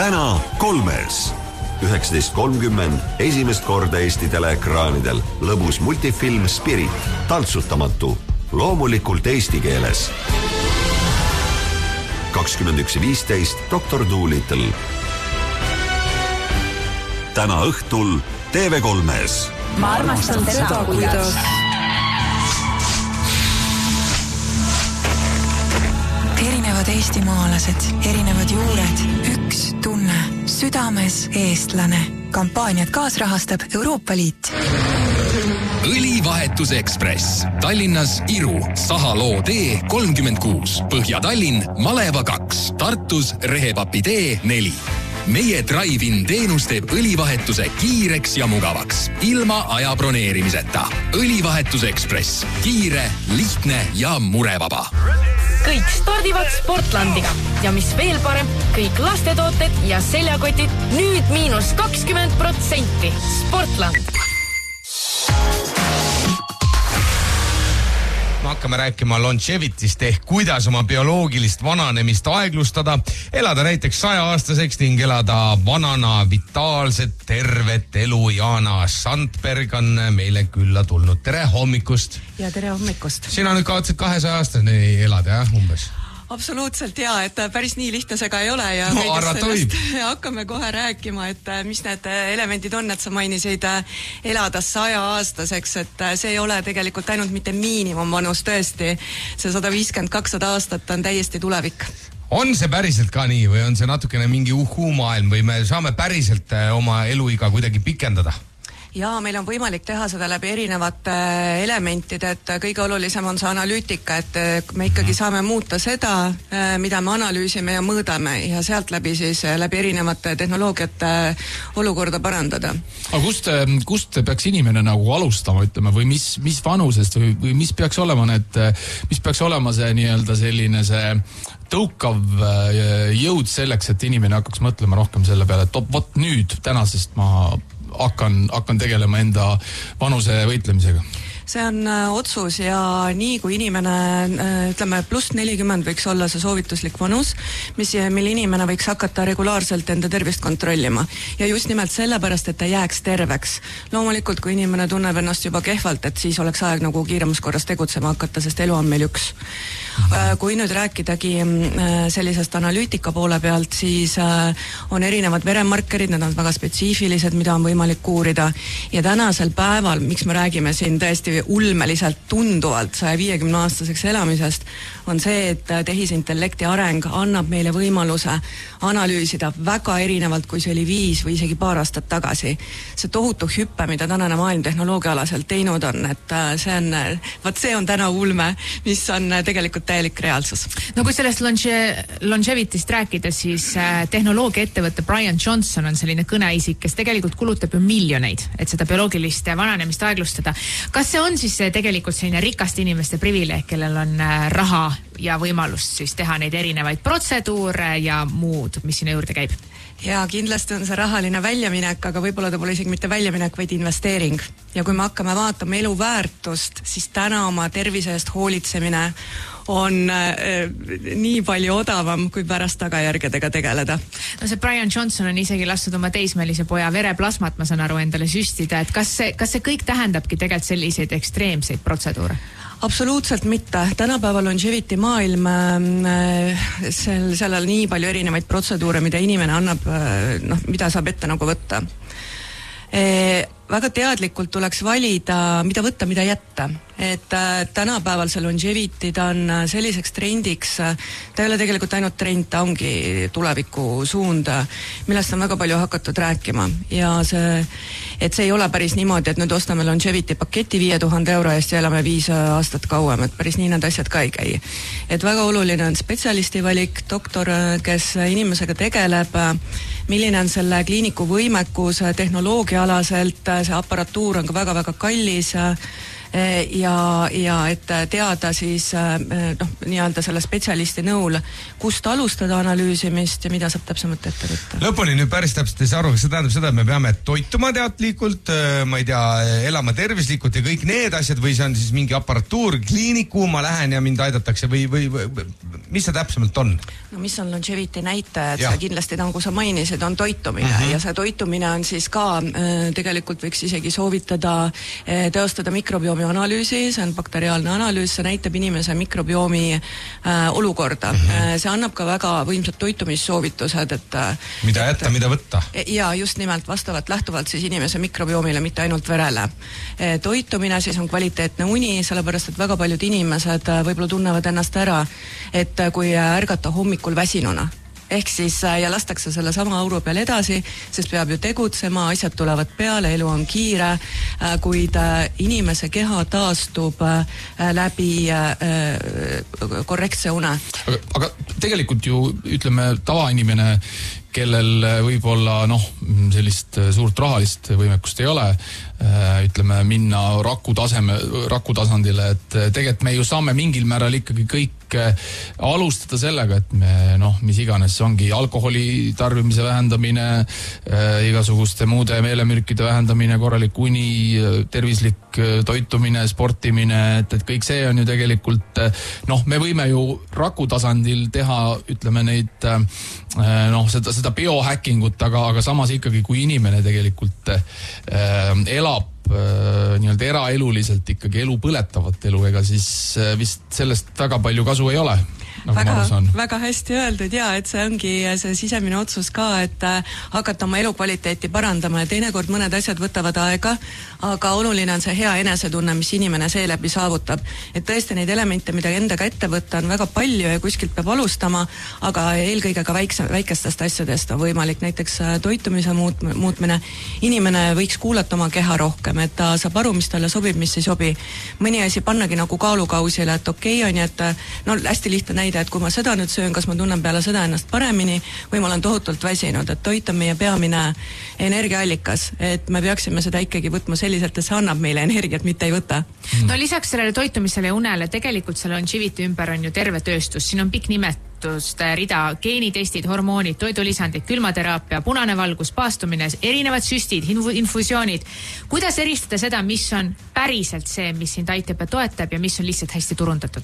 täna 3. 19.30 esimest korda Eesti teleekraanidel lõbus multifilm Spirit, tantsutamatu, loomulikult eesti keeles. 21.15 Dr. Dolittle. Täna õhtul TV3-s. Ma armastan teda, kuidas. Erinevad eestimaalased, erinevad juured, üks tunne, südames eestlane. Kampaaniat kaasrahastab Euroopa Liit. Õlivahetus Ekspress. Tallinnas Iru, Sahaloo tee 36, Põhja-Tallinn, Maleva 2, Tartus Rehepapi tee 4. Meie drive-in teenus teeb õlivahetuse kiireks ja mugavaks, ilma aja broneerimiseta. Õlivahetus Ekspress. Kiire, lihtne ja murevaba. Kõik stardivad Sportlandiga ja mis veel parem, kõik lastetooted ja seljakotid nüüd -20%. Sportland. Me hakkame rääkima longevitist ehk kuidas oma bioloogilist vananemist aeglustada, elada näiteks 100-aastaseks ning elada vanana vitaalset, tervet elu. Jaana Sandberg on meile külla tulnud. Tere hommikust! Ja tere hommikust! Sina nüüd kavatsid 200-aastaseni elada, jah, umbes? Absoluutselt jaa, et päris nii lihtne see ka ei ole ja hakkame kohe rääkima, et mis need elemendid on, et sa mainisid elada 100-aastaseks, et see ei ole tegelikult ainult mitte miinimumvanus, tõesti. See 150-200 aastat on täiesti tulevik. On see päriselt ka nii või on see natukene mingi maailm või me saame päriselt oma eluiga kuidagi pikendada? Jaa, meil on võimalik teha seda läbi erinevate elementide, et kõige olulisem on see analüütika, et me ikkagi saame muuta seda, mida me analüüsime ja mõõdame ja sealt läbi siis läbi erinevate tehnoloogiate olukorda parandada. Aga kust peaks inimene nagu alustama, ütleme, või mis vanusest või mis peaks olema see nii-öelda selline see tõukav jõud selleks, et inimene hakkaks mõtlema rohkem selle peale, et vot nüüd tänasest ma hakkan tegelema enda vanuse võitlemisega? See on otsus ja nii kui inimene, ütleme, pluss 40 võiks olla see soovituslik vanus, mil inimene võiks hakata regulaarselt enda tervist kontrollima. Ja just nimelt sellepärast, et ta jääks terveks. Loomulikult, kui inimene tunneb ennast juba kehvalt, et siis oleks aeg nagu kiiremas korras tegutsema hakata, sest elu on meil üks. Kui nüüd rääkidagi sellisest analüütika poole pealt, siis on erinevad veremarkerid, need on väga spetsiifilised, mida on võimalik uurida. Ja tänasel päeval, miks me räägime siin tõesti ulmeliselt tunduvalt 150-aastaseks elamisest, on see, et tehisintellekti areng annab meile võimaluse analüüsida väga erinevalt, kui see oli 5 või isegi paar aastat tagasi. See tohutu hüppe, mida tänane maailm tehnoloogiaalaselt teinud on, et see on täna ulme, mis on tegelikult täielik reaalsus. No kui sellest longevitist rääkida, siis tehnoloogiaettevõtte Brian Johnson on selline kõneisik, kes tegelikult kulutab ju miljoneid, et seda bioloogilist vananemist aeglustada. Kas see on siis tegelikult selline rikaste inimeste privileeg, kellel on raha ja võimalust siis teha neid erinevaid protseduure ja muud, mis sinna juurde käib? Ja kindlasti on see rahaline väljaminek, aga võib-olla ta pole isegi mitte väljaminek, vaid investeering. Ja kui me hakkame vaatama elu väärtust, siis täna oma tervise eest hoolitsemine on nii palju odavam, kui pärast tagajärgedega tegeleda. No see Brian Johnson on isegi lastud oma teismelise poja vereplasmat, ma saan aru, endale süstida, et kas see kõik tähendabki tegelikult selliseid ekstreemseid protseduure? Absoluutselt mitte. Tänapäeval longevity maailm, seal on nii palju erinevaid protseduure, mida inimene annab, mida saab ette nagu võtta. Väga teadlikult tuleks valida, mida võtta, mida jätta. Et tänapäeval see longevity, ta on selliseks trendiks, ta ei ole tegelikult ainult trend, ta ongi tuleviku suund, millest on väga palju hakatud rääkima. Ja see ei ole päris niimoodi, et nüüd ostame longevity paketi 5000 euro eest ja elame 5 aastat kauem, et päris nii need asjad ka ei käi. Et väga oluline on spetsialisti valik, doktor, kes inimesega tegeleb, milline on selle kliiniku võimekus tehnoloogiaalaselt, see aparatuur on ka väga-väga kallis, ja et teada siis nii-öelda selle spetsialisti nõul, kust alustada analüüsimist ja mida saab täpsemalt ette võtta. Lõpuni nüüd päris täpselt ei saa aru, kas see tähendab seda, et me peame toituma teadlikult, ma ei tea, elama tervislikult ja kõik need asjad või see on siis mingi aparatuur, kliiniku, ma lähen ja mind aidatakse või mis see täpsemalt on? No mis on longevity näitajad, see kindlasti nagu sa mainisid, on toitumine ja see toitumine on siis ka tegelikult võiks isegi soovitada teostada mikrobiomi analüüsi, see on bakteriaalne analüüs, see näitab inimese mikrobiomi olukorda. See annab ka väga võimsad toitumissoovitused, et mida jätta, mida võtta. Ja just nimelt vastavalt lähtuvalt siis inimese mikrobiomile, mitte ainult verele. Toitumine siis on kvaliteetne uni, sellepärast et väga paljud inimesed võib-olla tunnevad ennast ära, et kui ärgata hommikul väsinuna, ehk siis ja lastakse selle sama auru peal edasi, sest peab ju tegutsema, asjad tulevad peale, elu on kiire, kuid inimese keha taastub läbi korrektse une. Aga tegelikult ju ütleme tavainimene, kellel võib-olla sellist suurt rahalist võimekust ei ole, ütleme minna raku tasandile, et tegelikult me ju saame mingil määral ikkagi kõik alustada sellega, et me mis iganes ongi alkoholi tarbimise vähendamine, igasuguste muude meelemürkide vähendamine, korralik uni, tervislik toitumine, sportimine, et kõik see on ju tegelikult me võime ju raku tasandil teha, ütleme neid seda biohackingut, aga samas ikkagi, kui inimene tegelikult elab nii-öelda eraeluliselt ikkagi elu põletavat elu, ega siis vist sellest väga palju kasu ei ole. Väga hästi öeldud ja et see ongi see sisemine otsus ka, et hakata oma elukvaliteeti parandama ja teinekord mõned asjad võtavad aega, aga oluline on see hea enesetunne, mis inimene seeläbi saavutab. Et tõesti neid elemente, mida endaga ette võtta, on väga palju ja kuskilt peab alustama, aga eelkõige ka väikestest asjadest on võimalik, näiteks toitumise muutmine. Inimene võiks kuulata oma keha rohkem, et ta saab aru, mis talle sobib, mis ei sobi. Mõni asi pannagi nagu kaalukausile, et okei on, et hästi lihtne näide, et kui ma seda nüüd söön, kas ma tunnen peale seda ennast paremini või ma olen tohutult väsinud, et toit on meie peamine energiaallikas, et me peaksime seda ikkagi võtma selliselt, et see annab meile energiat, mitte ei võta. No lisaks sellele toitumisele ja unele, tegelikult selle longevity ümber on ju terve tööstus, siin on pikk nimetuste rida, geenitestid, hormoonid, toidulisandid, külmateraapia, punane valgus, paastumine, erinevad süstid, infusioonid. Kuidas eristada seda, mis on päriselt see, mis sind aitab ja toetab ja mis on lihtsalt hästi turundatud?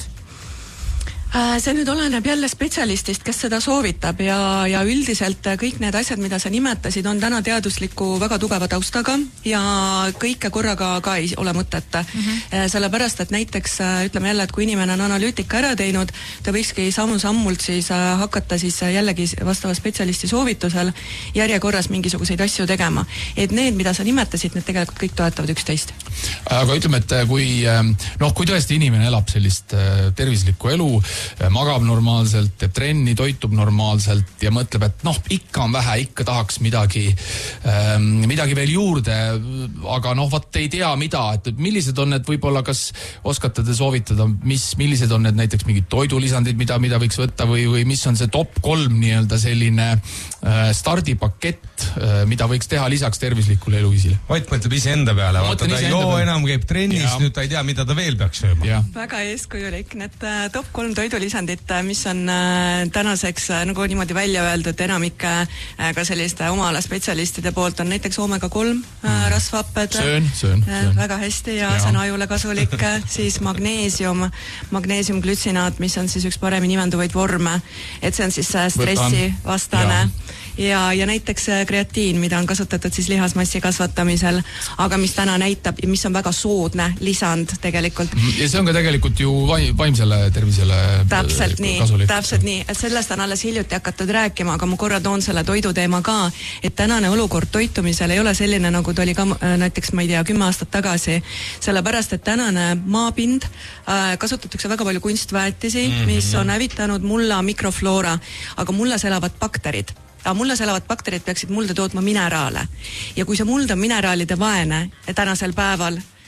See nüüd oleneb jälle spetsialistist, kes seda soovitab ja üldiselt kõik need asjad, mida sa nimetasid, on täna teadusliku väga tugeva taustaga ja kõike korraga ka ei ole mõtet. Sellepärast, et näiteks ütleme jälle, et kui inimene on analüütika ära teinud, ta võikski sammult siis hakata siis jällegi vastava spetsialisti soovitusel järjekorras mingisuguseid asju tegema. Et need, mida sa nimetasid, need tegelikult kõik toetavad üksteist. Aga ütleme, et kui tõesti inimene elab sellist tervislikku elu, magab normaalselt, teeb trenni, toitub normaalselt ja mõtleb, et ikka on vähe, ikka tahaks midagi veel juurde, aga vaat ei tea mida, et millised on need võib-olla, kas oskate te soovitada, millised on need näiteks mingid toidulisandid, mida võiks võtta või mis on see top 3 nii-öelda selline stardipakett, mida võiks teha lisaks tervislikule eluviisile? Ott mõtleb ise enda peale, vaata ta ei joo enam, käib trennis, nüüd ta ei tea, mida ta veel peaks sööma. Väga eeskujulik, need top 3 toidulisandit, mis on tänaseks nagu niimoodi välja öeldud enamik ka selliste oma ala spetsialistide poolt, on näiteks omega-3 rasvhapped. Söön. Väga hästi ja see on ajule kasulik. Siis magneesiumglütsinaat, mis on siis üks paremini imenduvaid vorme, et see on siis stressi vastane. Ja näiteks kreatiin, mida on kasutatud siis lihasmassi kasvatamisel, aga mis täna näitab, mis on väga soodne lisand tegelikult. Ja see on ka tegelikult ju vaimsele tervisele täpselt kasulik. Täpselt nii, et sellest on alles hiljuti hakatud rääkima, aga ma korra toon selle toiduteema ka, et tänane olukord toitumisel ei ole selline, nagu ta oli ka näiteks, ma ei tea, 10 aastat tagasi, sellepärast, et tänane maapind kasutatakse väga palju kunstväetisi, mis on hävitanud mulla mikrofloora, aga mullas elavad bakterid. Aga mullas elavad bakterid peaksid mulda tootma mineraale. Ja kui see muld on mineraalide vaene tänasel päeval,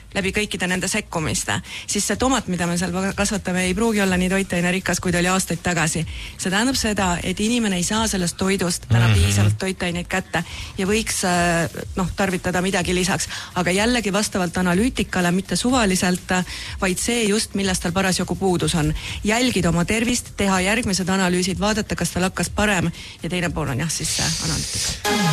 läbi kõikide nende sekkumiste, siis see tomat, mida me seal kasvatame, ei pruugi olla nii toitainerikas, kui ta oli aastaid tagasi. See tähendab seda, et inimene ei saa sellest toidust täna piisavalt toitaineid kätte ja võiks tarvitada midagi lisaks. Aga jällegi vastavalt analüütikale, mitte suvaliselt, vaid see just, millest tal parasjagu puudus on. Jälgida oma tervist, teha järgmised analüüsid, vaadata, kas tal hakkas parem ja teine pool on jah siis see analüütika.